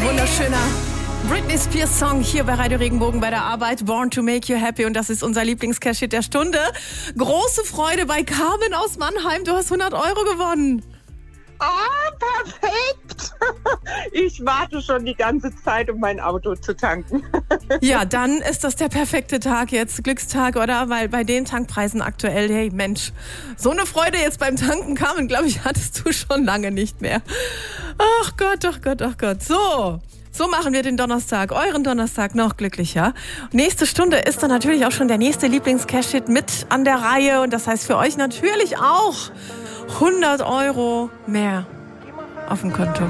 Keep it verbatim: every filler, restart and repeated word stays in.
Wunderschöner Britney Spears Song hier bei Radio Regenbogen bei der Arbeit. Born to make you happy. Und das ist unser Lieblings-Cash-Hit der Stunde. Große Freude bei Carmen aus Mannheim. Du hast hundert Euro gewonnen. Ah, perfekt. Ich warte schon die ganze Zeit, um mein Auto zu tanken. Ja, dann ist das der perfekte Tag jetzt, Glückstag, oder? Weil bei den Tankpreisen aktuell, hey Mensch, so eine Freude jetzt beim Tanken, Carmen, glaube ich, hattest du schon lange nicht mehr. Ach Gott, ach Gott, ach Gott. So. So machen wir den Donnerstag, euren Donnerstag noch glücklicher. Nächste Stunde ist dann natürlich auch schon der nächste Lieblings-Cash-Hit mit an der Reihe. Und das heißt für euch natürlich auch hundert Euro mehr auf dem Konto.